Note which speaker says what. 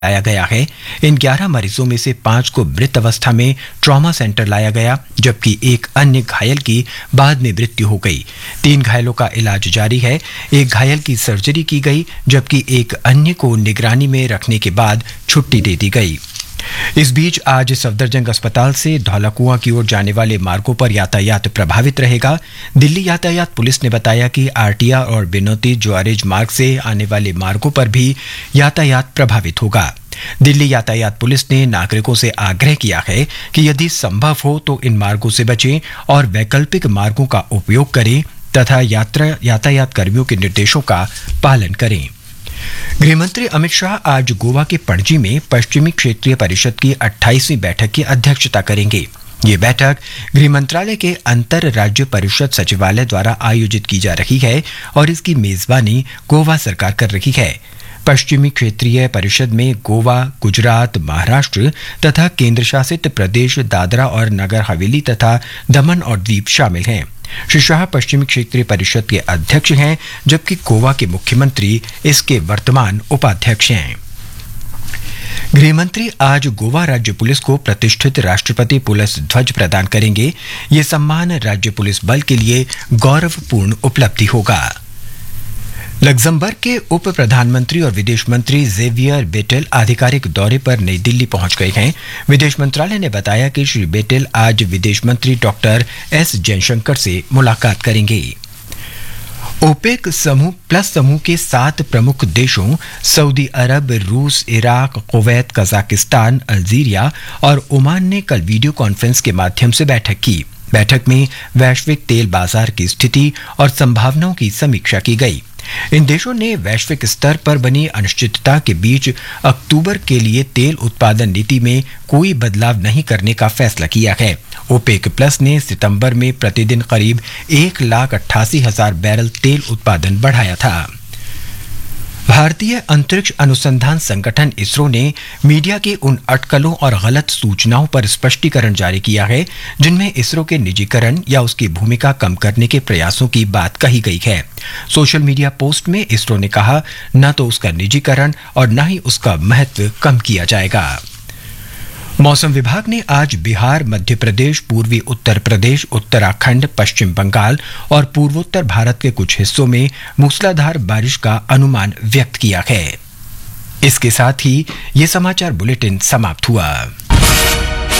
Speaker 1: लाया गया है। इन 11 मरीजों में से 5 को मृत अवस्था में ट्रॉमा सेंटर लाया गया, जबकि एक अन्य घायल की बाद में मृत्यु हो गई। 3 घायलों का इलाज जारी है। एक घायल की सर्जरी की गई, जबकि एक अन्य को निगरानी में रखने के बाद छुट्टी दे दी गई। इस बीच आज सफदरजंग अस्पताल से धौलाकुआं की ओर जाने वाले मार्गों पर यातायात प्रभावित रहेगा। दिल्ली यातायात पुलिस ने बताया कि आरटीआर और बिनोती जुआरेज मार्ग से आने वाले मार्गों पर भी यातायात प्रभावित होगा। दिल्ली यातायात पुलिस ने नागरिकों से आग्रह किया है कि यदि संभव हो तो इन मार्गों से बचें और वैकल्पिक मार्गों का उपयोग करें तथा यातायात कर्मियों के निर्देशों का पालन करें। गृहमंत्री अमित शाह आज गोवा के पणजी में पश्चिमी क्षेत्रीय परिषद की 28वीं बैठक की अध्यक्षता करेंगे। ये बैठक गृह मंत्रालय के अंतर राज्य परिषद सचिवालय द्वारा आयोजित की जा रही है और इसकी मेजबानी गोवा सरकार कर रही है। पश्चिमी क्षेत्रीय परिषद में गोवा, गुजरात, महाराष्ट्र तथा केंद्र शासित प्रदेश दादरा और नगर हवेली तथा दमन और दीव शामिल हैं। श्री शाह पश्चिमी क्षेत्रीय परिषद के अध्यक्ष हैं, जबकि गोवा के मुख्यमंत्री इसके वर्तमान उपाध्यक्ष हैं। गृहमंत्री आज गोवा राज्य पुलिस को प्रतिष्ठित राष्ट्रपति पुलिस ध्वज प्रदान करेंगे। ये सम्मान राज्य पुलिस बल के लिए गौरवपूर्ण उपलब्धि होगा। लग्जमबर्ग के उप प्रधानमंत्री और विदेश मंत्री जेवियर बेटेल आधिकारिक दौरे पर नई दिल्ली पहुंच गए हैं। विदेश मंत्रालय ने बताया कि श्री बेटेल आज विदेश मंत्री डॉक्टर एस जयशंकर से मुलाकात करेंगे। ओपेक समूह के 7 प्रमुख देशों सऊदी अरब, रूस, इराक, कुवैत, कजाकिस्तान, अल्जीरिया और ओमान ने कल वीडियो कॉन्फ्रेंस के माध्यम से बैठक की। बैठक में वैश्विक तेल बाजार की स्थिति और संभावनाओं की समीक्षा की गई। इन देशों ने वैश्विक स्तर पर बनी अनिश्चितता के बीच अक्टूबर के लिए तेल उत्पादन नीति में कोई बदलाव नहीं करने का फैसला किया है। ओपेक प्लस ने सितंबर में प्रतिदिन करीब 1,88,000 बैरल तेल उत्पादन बढ़ाया था। भारतीय अंतरिक्ष अनुसंधान संगठन इसरो ने मीडिया की उन अटकलों और गलत सूचनाओं पर स्पष्टीकरण जारी किया है जिनमें इसरो के निजीकरण या उसकी भूमिका कम करने के प्रयासों की बात कही गई है। सोशल मीडिया पोस्ट में इसरो ने कहा, न तो उसका निजीकरण और न ही उसका महत्व कम किया जाएगा। मौसम विभाग ने आज बिहार, मध्य प्रदेश, पूर्वी उत्तर प्रदेश, उत्तराखंड, पश्चिम बंगाल और पूर्वोत्तर भारत के कुछ हिस्सों में मूसलाधार बारिश का अनुमान व्यक्त किया है। इसके साथ ही ये समाचार बुलेटिन समाप्त हुआ।